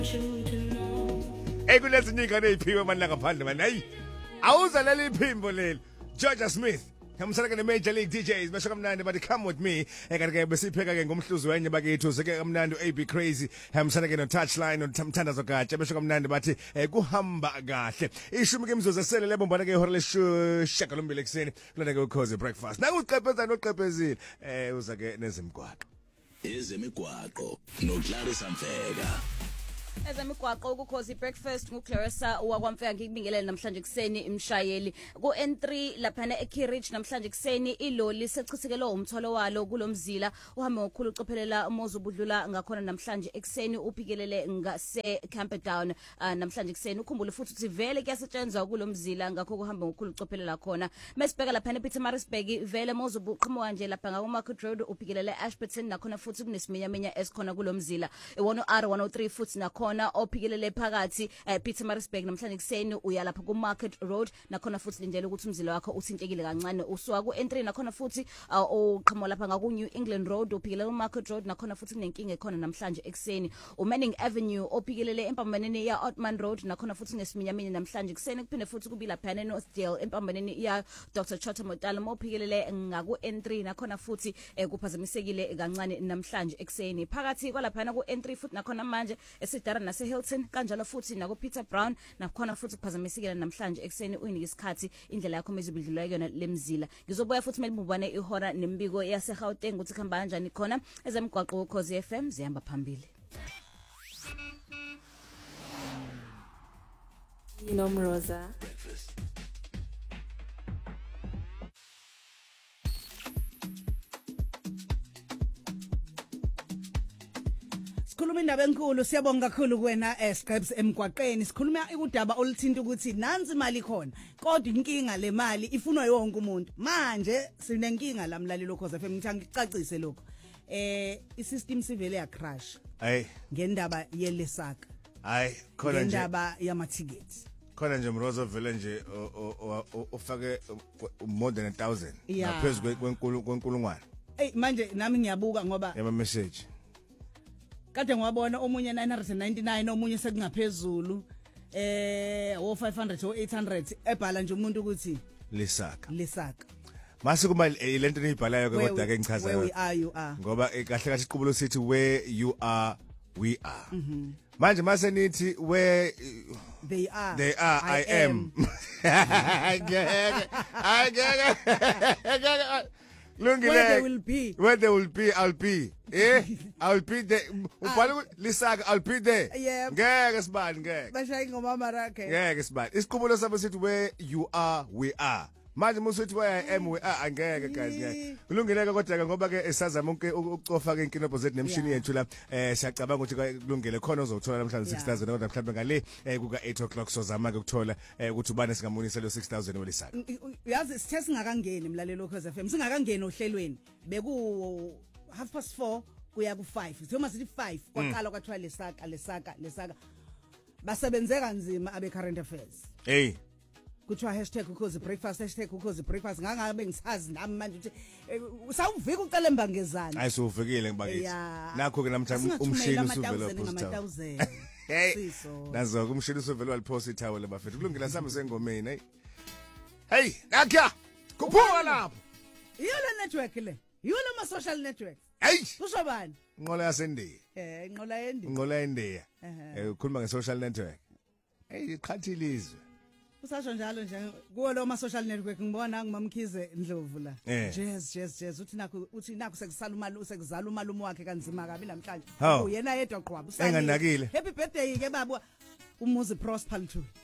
Kulezinye ingane eziphiwe manje ngaphandle manje hayi awuzalela iphimbo leli Georgia Smith Kamsana ke Major League DJs besho kamnandi bathi come with me kanti ke besipheka ke ngomhluzi wenye bakethu seke kamnandi AB Crazy hamsana ke no touchline no Mthandazo Gatsha besho kamnandi bathi kuhamba kahle ishumi ke imzuzu esele lebombana ke ihora leshagalombili ekseni kulana ke ukhoze breakfast nakuqepheza noqephezile uza ke nezimgwaqo ezemigwaqo noClarissa Mfeka Ezemigwaqo ukukhozi breakfast nguClarissa wakwamfeka ngikubingelele namhlanje kuseni imshayeli ku N3 lapha eKirich namhlanje kuseni iloli sechithikelwe umthwalo walo kulomzila uhambe ngokukhulu ucophelela umozo ubudlula ngakhona namhlanje ekseni uphikelele ngase Camperdown namhlanje kuseni ukhumbule futhi ukuthi vele kuyasetshenzwa kulomzila ngakho kuhamba ngokukhulu ucophelela khona mesibheka lapha ePietermaritzburg vele mozo ubuqhamuka nje lapha ngaku Market Road uphikelele Ashburton nakhona futhi kunesiminyaminya esikhona kulomzila e1R 103 futhi nakhona ophikelele phakathi Pietermaritzburg namhlanje kuseni uya lapha ku Market Road nakhona futhi lindele ukuthi umzila wakho uthintekile kancane usuka ku N3 nakhona futhi uqhamuka lapha ngaku New England Road uphikelele ku Market Road nakhona futhi kunenkinga ekhona namhlanje ekseni uManning Avenue ophikelele empambaneni ya Ottoman Road nakhona futhi nesiminyamini namhlanje kuseni kuphinde futhi kubila phana eNorthdale empambaneni ya Dr Chota Motala ophikelele ngaku N3 nakhona futhi kuphazamisekile kancane namhlanje ekseni phakathi kwalapha ku N3 futhi nakhona manje esidara nase Hilton kanjalo futhi nako Peter Brown nakhona futhi kuphazamisekile namhlanje ekseni uyinike isikhathi indlela yakho mezibidlulayo yona lemzila ngizobuya futhi melibubane ihora nembiko yase Gauteng ukuthi khamba kanjani khona ezemgwaqo ukhozi FM zihamba phambili Nomroza Sikhuluma indaba enkulu siyabonga kakhulu kuwena Scribes emgwaqeni sikhuluma ikudaba oluthinta ukuthi nansi imali khona kodwa inkinga le mali ifunwa yonke umuntu manje sinenkinga lamlaleli lokhoza FM ngithi ngicacise lokho isystem sivele ya crash hayi ngendaba yelesaka hayi khona nje ngendaba yama tickets khona nje Mrozo vele nje ufake more than 1000 ngaphezulu kwenkulungwane manje nami ngiyabuka ngoba yama message kade ngwabona omunye 999 omunye sekungaphezulu o 500 o 800 ebhala nje umuntu ukuthi lesaka mase kuma lento niyibhalayo ke kodwa ke ngichaza where are you are ngoba kahle kahle isiqubulo sithi where you are we are manje mase nithi where they are I am where they will be I'll be I'll be there ubhala lisaka I'll be there ngeke sibani ngeke bashayi ngoma marakhe ngeke sibani isiqubulo sabo sithi where you are we are manje musuthi where I am we are angeke guys ngeke kulungileke kodwa ke ngoba ke esazama onke ukucofa ke inkinobho zethu nemshini yethu la siyacabanga ukuthi kulungile khona uzothola namhlanje 6000 kodwa mhlawumbe ngale kuka 8 o'clock sozama ke ukuthola ukuthi ubani singamunisa lo 6000 welisaka yazi sithe singakangeni emlalelo Khoza FM singakangeni ohlelweni beku 4:30 kuya ku 5 sithoma sithi 5 kwaqala kwathiwa lesaka basebenze kanzima abe current affairs kuthiwa #ukhozi breakfast ngangabe ngisazi nami manje ukuthi sawuvika ucela embangezana ayisuvikile ngibakithi nakho ke namhlanje umshini usuvela post hey nazo umshini usuvela walipost ithawele bafethu kulungile sami sengomeni hey nakha kuphuka lapho iyo le network le iyo le ma social networks hey kusho bani inqola yasendiya inqola yendiya ukhuluma nge-social network hey iqhathilizwe usasho njalo nje kuwo lo ma social network ngibona ngumamkhize Ndlovu la jazz uthi nakho sekuzala umalume wakhe kanzima kabi namhlanje uyena yedwa qhwaba enganakile happy birthday ke baba umuzi prosper Ntuli